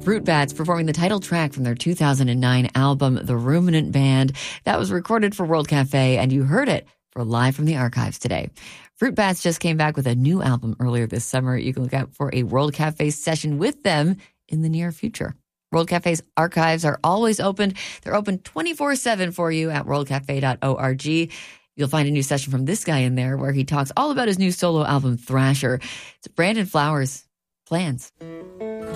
Fruit Bats performing the title track from their 2009 album, The Ruminant Band. That was recorded for World Cafe, and you heard it for Live from the Archives today. Fruit Bats just came back with a new album earlier this summer. You can look out for a World Cafe session with them in the near future. World Cafe's archives are always open. They're open 24/7 for you at worldcafe.org. You'll find a new session from this guy in there where he talks all about his new solo album, Thrasher. It's Brandon Flowers. Plans.